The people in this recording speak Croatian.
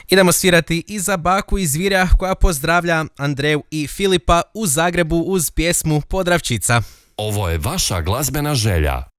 Idemo svirati i za baku iz Virja koja pozdravlja Andreju i Filipa u Zagrebu uz pjesmu Podravčica. Ovo je vaša glazbena želja.